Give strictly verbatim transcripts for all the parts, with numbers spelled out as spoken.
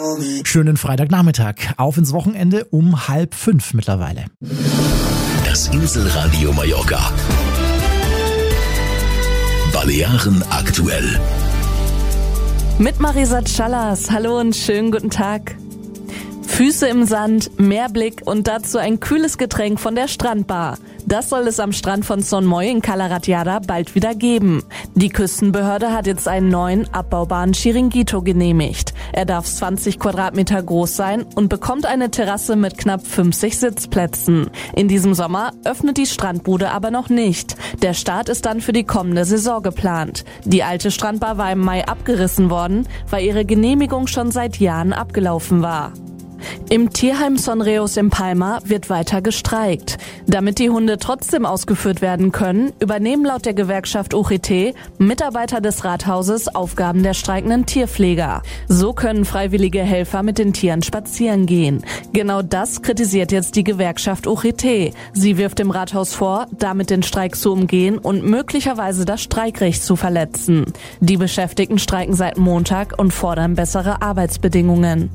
Schönen Freitagnachmittag. Auf ins Wochenende um halb fünf mittlerweile. Das Inselradio Mallorca. Balearen aktuell. Mit Marisa Callas. Hallo und schönen guten Tag. Füße im Sand, Meerblick und dazu ein kühles Getränk von der Strandbar. Das soll es am Strand von Son Moy in Cala Ratjada bald wieder geben. Die Küstenbehörde hat jetzt einen neuen, abbaubaren Chiringuito genehmigt. Er darf zwanzig Quadratmeter groß sein und bekommt eine Terrasse mit knapp fünfzig Sitzplätzen. In diesem Sommer öffnet die Strandbude aber noch nicht. Der Start ist dann für die kommende Saison geplant. Die alte Strandbar war im Mai abgerissen worden, weil ihre Genehmigung schon seit Jahren abgelaufen war. Im Tierheim Sonreos in Palma wird weiter gestreikt. Damit die Hunde trotzdem ausgeführt werden können, übernehmen laut der Gewerkschaft U G T Mitarbeiter des Rathauses Aufgaben der streikenden Tierpfleger. So können freiwillige Helfer mit den Tieren spazieren gehen. Genau das kritisiert jetzt die Gewerkschaft U G T. Sie wirft dem Rathaus vor, damit den Streik zu umgehen und möglicherweise das Streikrecht zu verletzen. Die Beschäftigten streiken seit Montag und fordern bessere Arbeitsbedingungen.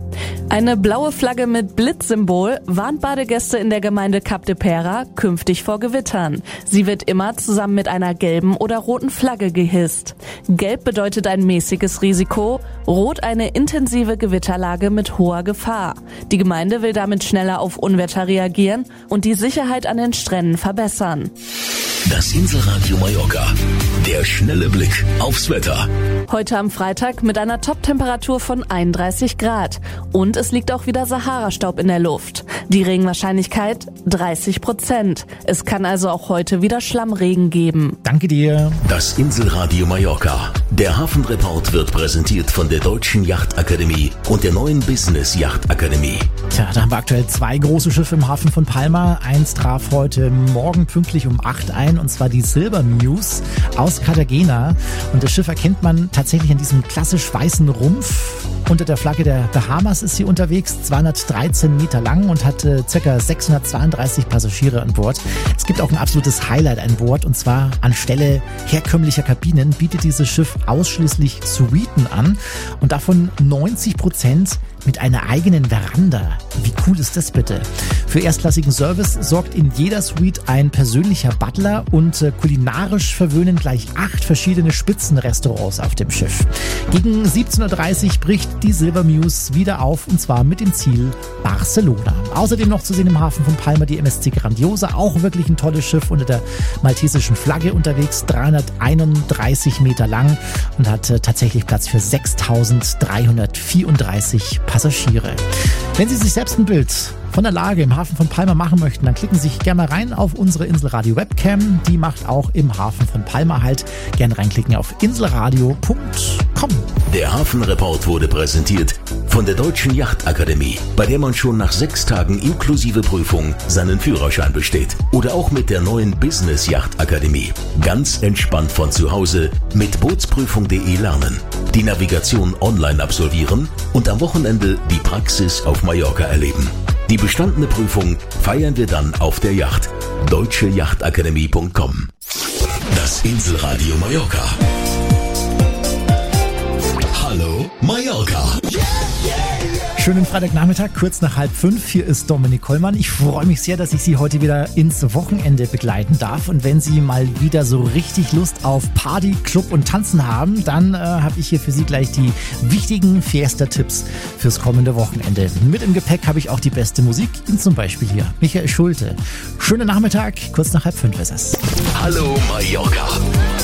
Eine blaue Flagge mit Blitzsymbol warnt Badegäste in der Gemeinde Cap de Pera künftig vor Gewittern. Sie wird immer zusammen mit einer gelben oder roten Flagge gehisst. Gelb bedeutet ein mäßiges Risiko, rot eine intensive Gewitterlage mit hoher Gefahr. Die Gemeinde will damit schneller auf Unwetter reagieren und die Sicherheit an den Stränden verbessern. Das Inselradio Mallorca. Der schnelle Blick aufs Wetter. Heute am Freitag mit einer Top-Temperatur von einunddreißig Grad. Und es liegt auch wieder Sahara-Staub in der Luft. Die Regenwahrscheinlichkeit dreißig Prozent. Es kann also auch heute wieder Schlammregen geben. Danke dir. Das Inselradio Mallorca. Der Hafenreport wird präsentiert von der Deutschen Yachtakademie und der neuen Business Yachtakademie. Tja, da haben wir aktuell zwei große Schiffe im Hafen von Palma. Eins traf heute Morgen pünktlich um acht ein, und zwar die Silver Muse aus Cartagena. Und das Schiff erkennt man tatsächlich an diesem klassisch weißen Rumpf. Unter der Flagge der Bahamas ist sie unterwegs, zweihundertdreizehn Meter lang und hat äh, ca. sechshundertzweiunddreißig Passagiere an Bord. Es gibt auch ein absolutes Highlight an Bord, und zwar anstelle herkömmlicher Kabinen bietet dieses Schiff ausschließlich Suiten an und davon neunzig Prozent mit einer eigenen Veranda. Wie cool ist das bitte? Für erstklassigen Service sorgt in jeder Suite ein persönlicher Butler und äh, kulinarisch verwöhnen gleich acht verschiedene Spitzenrestaurants auf dem Schiff. Gegen siebzehn Uhr dreißig bricht die Silver Muse wieder auf, und zwar mit dem Ziel Barcelona. Außerdem noch zu sehen im Hafen von Palma die M S C Grandiosa, auch wirklich ein tolles Schiff unter der maltesischen Flagge unterwegs, dreihunderteinunddreißig Meter lang und hat äh, tatsächlich Platz für sechstausenddreihundertvierunddreißig Passagiere. Wenn Sie sich selbst ein Bild von der Lage im Hafen von Palma machen möchten, dann klicken Sie sich gerne mal rein auf unsere Inselradio Webcam. Die macht auch im Hafen von Palma halt. Gerne reinklicken auf inselradio punkt com. Der Hafenreport wurde präsentiert von der Deutschen Yachtakademie, bei der man schon nach sechs Tagen inklusive Prüfung seinen Führerschein besteht. Oder auch mit der neuen Business Yachtakademie. Ganz entspannt von zu Hause mit bootsprüfung punkt de lernen. Die Navigation online absolvieren und am Wochenende die Praxis auf Mallorca erleben. Die bestandene Prüfung feiern wir dann auf der Yacht. deutsche yachtakademie punkt com. Das Inselradio Mallorca. Hallo Mallorca. Schönen Freitagnachmittag, kurz nach halb fünf. Hier ist Dominik Kollmann. Ich freue mich sehr, dass ich Sie heute wieder ins Wochenende begleiten darf. Und wenn Sie mal wieder so richtig Lust auf Party, Club und Tanzen haben, dann äh, habe ich hier für Sie gleich die wichtigen Fiesta-Tipps fürs kommende Wochenende. Mit im Gepäck habe ich auch die beste Musik, wie zum Beispiel hier Michael Schulte. Schönen Nachmittag, kurz nach halb fünf ist es. Hallo Mallorca.